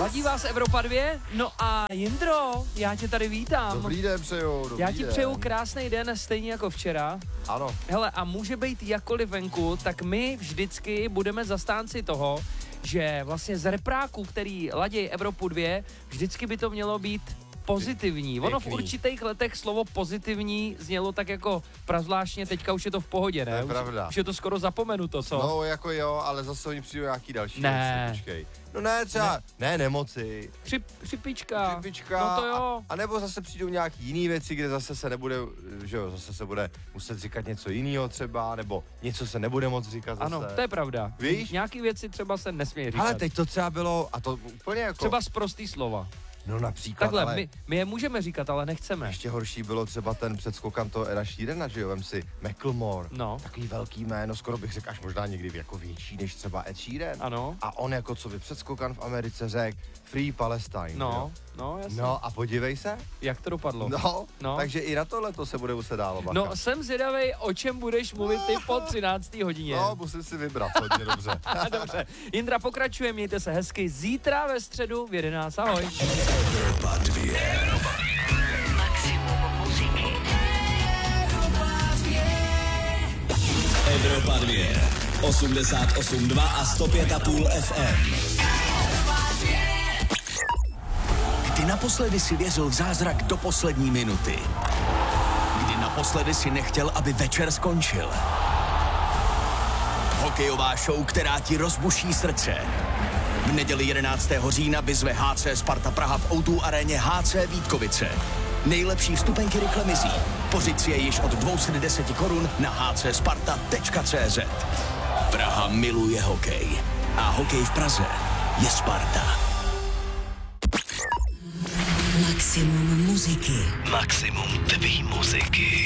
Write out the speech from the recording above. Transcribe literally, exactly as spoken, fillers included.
Ladí vás Evropa dva? No a Jindro, já tě tady vítám. Dobrý den přeju, dobrý Já ti den. přeju krásný den, stejně jako včera. Ano. Hele, a může být jakkoliv venku, tak my vždycky budeme zastánci toho, že vlastně z repráků, který ladějí Evropu dva, vždycky by to mělo být pozitivní. Ono v Pěkný. určitých letech slovo pozitivní znělo tak jako prazvláštně, teďka už je to v pohodě, ne? To je už, pravda. už je to skoro zapomenuto, co? No jako jo, ale zase oni přijdou nějaký další Ne. věci, počkej. No ne, třeba, ne, ne nemoci, Při, připička. chřipička, No to jo. a, a nebo zase přijdou nějaký jiný věci, kde zase se nebude, že jo, zase se bude muset říkat něco jiného třeba, nebo něco se nebude moc říkat zase. Ano, to je pravda. Víš? Nějaký věci třeba se nesmí říkat. Ale teď to třeba bylo, a to úplně jako, Třeba z prostý slova. no například, Takhle, ale my, my je můžeme říkat, ale nechceme. ještě horší bylo třeba ten předskokan toho Eda Sheerana, že jo, vem si Macklemore, No. takový velký jméno, skoro bych řekl až možná někdy jako větší než třeba Ed Sheeran. Ano. A on jako co by předskokan v Americe řekl, Free Palestine. No, jo? no, jasně. No a podívej se, Jak to dopadlo? no, No. takže i na tohle to se bude muset dál bacha. No, jsem zvědavej, o čem budeš mluvit ty po třinácté hodině. No, musím si vybrat hodně dobře. Dobře. Jindra pokračuje, mějte se hezky. Zítra ve středu v jedenáct. Ahoj. Evropa dva. Maximum muziky. Evropa dva. osmdesát osm dva a sto pět a půl F M. Kdy naposledy si věřil v zázrak do poslední minuty? Kdy naposledy si nechtěl, aby večer skončil? Hokejová show, která ti rozbuší srdce. V neděli jedenáctého října vyzve H C Sparta Praha v O dva aréně H C Vítkovice. Nejlepší vstupenky rychle mizí. Pořiď si je již od dvě stě deset korun na h c sparta tečka c z. Praha miluje hokej. A hokej v Praze je Sparta. Maximum muziky. Maximum tvý muziky.